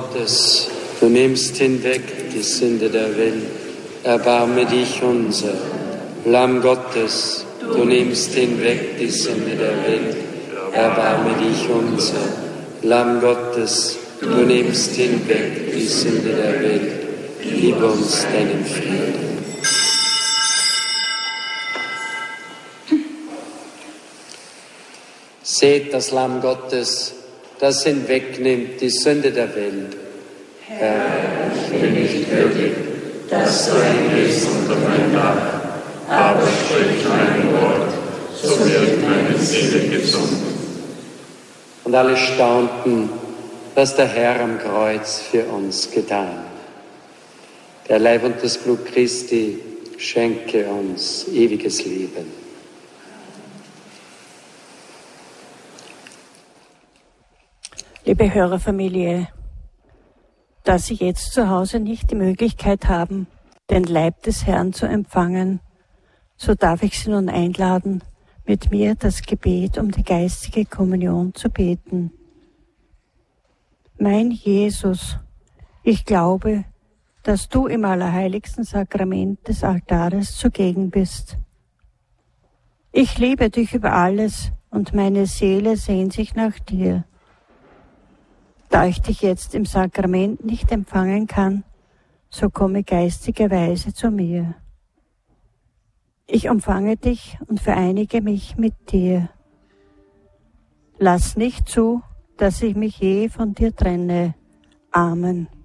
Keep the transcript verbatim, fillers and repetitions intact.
Gottes, du nimmst hinweg die Sünde der Welt, erbarme dich unser. Lamm Gottes, du nimmst hinweg die Sünde der Welt, erbarme dich unser. Lamm Gottes, du nimmst hinweg die Sünde der Welt, gib uns deinen Frieden. Seht das Lamm Gottes, das hinwegnimmt die Sünde der Welt. Herr, ich bin nicht würdig, dass du eingehst unter mein Dach, aber sprich mein Wort, so wird meine Seele gesund. Und alle staunten, was der Herr am Kreuz für uns getan. Der Leib und das Blut Christi schenke uns ewiges Leben. Liebe Hörerfamilie, da Sie jetzt zu Hause nicht die Möglichkeit haben, den Leib des Herrn zu empfangen, so darf ich Sie nun einladen, mit mir das Gebet um die geistige Kommunion zu beten. Mein Jesus, ich glaube, dass du im allerheiligsten Sakrament des Altares zugegen bist. Ich liebe dich über alles und meine Seele sehnt sich nach dir. Da ich dich jetzt im Sakrament nicht empfangen kann, so komme geistigerweise zu mir. Ich umfange dich und vereinige mich mit dir. Lass nicht zu, dass ich mich je von dir trenne. Amen.